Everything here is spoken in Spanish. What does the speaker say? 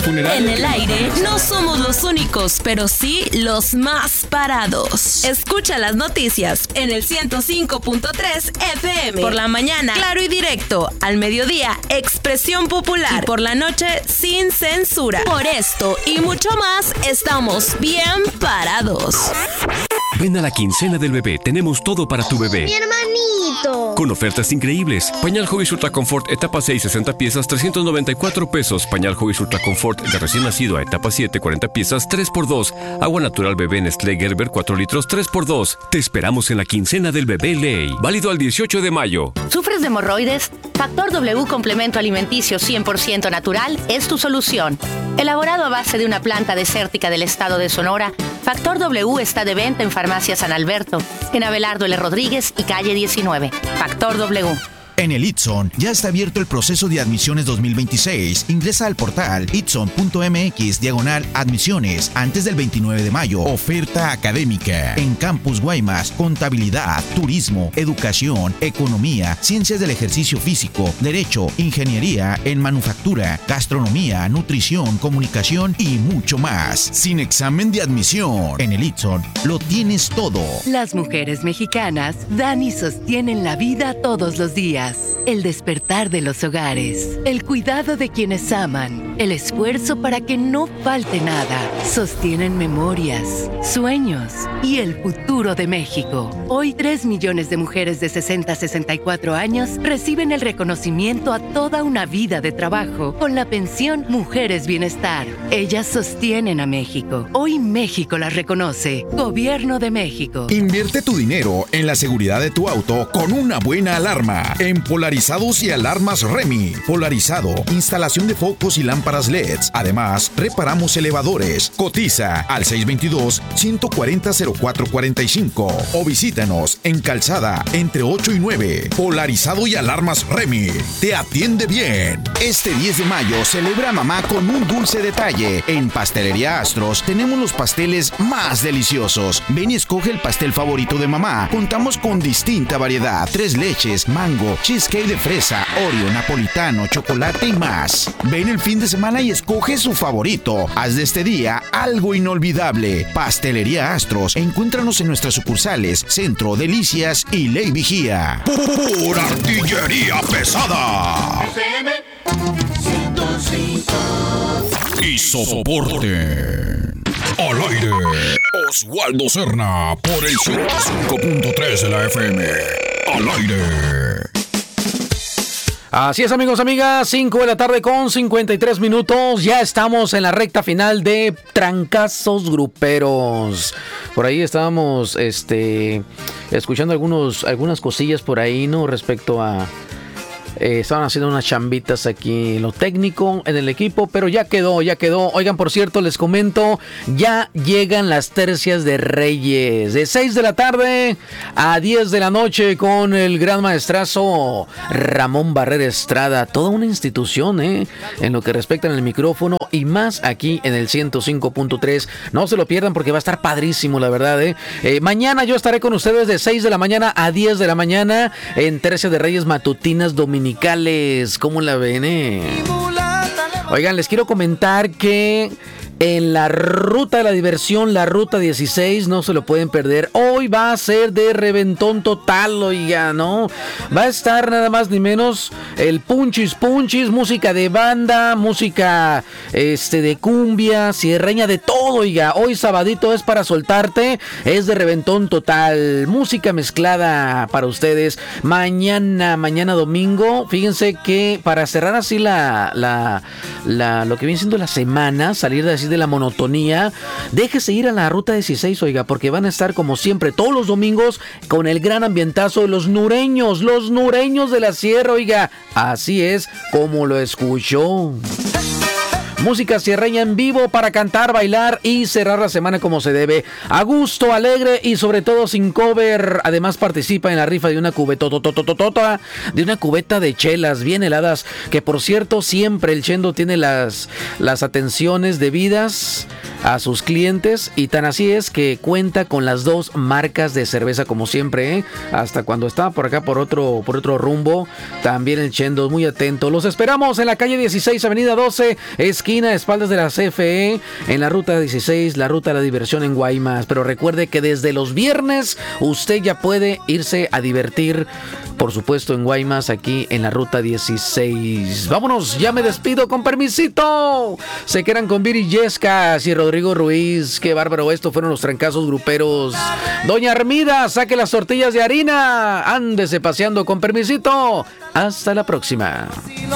funeral. En el aire no somos los únicos, pero sí los más parados. Escucha las noticias en el 105.3 FM. Por la mañana, claro y directo. Al mediodía, expresión popular. Y por la noche, sin censura. Por esto y mucho más, estamos bien parados. Ven a la quincena del bebé, tenemos todo para tu bebé. ¡Mi hermanito! Con ofertas increíbles. Pañal Huggies Ultra Comfort etapa 6, 60 piezas, 394 pesos. Pañal Huggies Ultra Comfort de recién nacido a etapa 7, 40 piezas, 3x2. Agua natural bebé Nestlé Gerber 4 litros, 3x2. Te esperamos en la quincena del bebé Ley. Válido al 18 de mayo. ¿Sufres de hemorroides? Factor W complemento alimenticio 100% natural es tu solución. Elaborado a base de una planta desértica del estado de Sonora, Factor W está de venta en Farmacia San Alberto, en Abelardo L. Rodríguez y calle 19. Factor W. En el Itson ya está abierto el proceso de admisiones 2026. Ingresa al portal itson.mx/admisiones antes del 29 de mayo. Oferta académica en Campus Guaymas, contabilidad, turismo, educación, economía, ciencias del ejercicio físico, derecho, ingeniería en manufactura, gastronomía, nutrición, comunicación y mucho más. Sin examen de admisión. En el Itson lo tienes todo. Las mujeres mexicanas dan y sostienen la vida todos los días. El despertar de los hogares, el cuidado de quienes aman, el esfuerzo para que no falte nada, sostienen memorias, sueños y el futuro de México. Hoy 3 millones de mujeres de 60 a 64 años reciben el reconocimiento a toda una vida de trabajo con la pensión Mujeres Bienestar. Ellas sostienen a México. Hoy México las reconoce. Gobierno de México. Invierte tu dinero en la seguridad de tu auto con una buena alarma. En Polarizados y Alarmas Remy. Polarizado, instalación de focos y lámparas LEDs. Además, reparamos elevadores. Cotiza al 622-140-0445 o visítanos en Calzada entre 8 y 9. Polarizado y Alarmas Remy. Te atiende bien. Este 10 de mayo celebra a mamá con un dulce detalle. En Pastelería Astros tenemos los pasteles más deliciosos. Ven y escoge el pastel favorito de mamá. Contamos con distinta variedad. 3 leches, mango, cheesecake de fresa, Oreo, napolitano, chocolate y más. Ven el fin de semana y escoge su favorito. Haz de este día algo inolvidable. Pastelería Astros. Encuéntranos en nuestras sucursales Centro, Delicias y Ley Vigía. ¡Por artillería pesada! FM 105. Y soporte. Al aire, Oswaldo Serna por el 105.3 de la FM. Al aire. Así es, amigos, amigas, 5 de la tarde con 53 minutos. Ya estamos en la recta final de Trancazos Gruperos. Por ahí estábamos escuchando algunas cosillas por ahí, ¿no? Respecto a... estaban haciendo unas chambitas aquí en lo técnico, en el equipo, pero ya quedó. Oigan, por cierto, les comento, ya llegan las tercias de Reyes, de 6 de la tarde a 10 de la noche con el gran maestrazo Ramón Barrera Estrada, toda una institución, en lo que respecta al micrófono y más aquí en el 105.3. No se lo pierdan porque va a estar padrísimo, la verdad, mañana yo estaré con ustedes de 6 de la mañana a 10 de la mañana en Tercia de Reyes Matutinas Dominicales. ¿Cómo la ven, Oigan, les quiero comentar que en la ruta de la diversión, la ruta 16, no se lo pueden perder. Hoy va a ser de reventón total, oiga, ¿no? Va a estar nada más ni menos el Punchis, música de banda, música de cumbia, sierreña, de todo, oiga. Hoy sabadito es para soltarte, es de reventón total, música mezclada para ustedes. Mañana domingo, fíjense que para cerrar así lo que viene siendo la semana, salir de así de la monotonía, déjese ir a la ruta 16, oiga, porque van a estar como siempre todos los domingos con el gran ambientazo de los nureños de la sierra, oiga, así es como lo escuchó. Música sierreña en vivo para cantar, bailar y cerrar la semana como se debe. A gusto, alegre y sobre todo sin cover. Además participa en la rifa de una cubetotototota, de una cubeta de chelas bien heladas, que por cierto siempre el Chendo tiene las atenciones debidas a sus clientes, y tan así es que cuenta con las 2 marcas de cerveza como siempre, hasta cuando estaba por acá por otro rumbo, también el Chendos, muy atento. Los esperamos en la calle 16, avenida 12, esquina, espaldas de la CFE, en la ruta 16, la ruta de la diversión en Guaymas. Pero recuerde que desde los viernes usted ya puede irse a divertir, por supuesto, en Guaymas, aquí en la ruta 16. Vámonos, ya me despido, con permisito. Se quedan con Viri Yescas y Rodrigo Ruiz. Qué bárbaro, esto fueron los trancazos gruperos. Doña Armida, saque las tortillas de harina. Ándese paseando, con permisito. Hasta la próxima.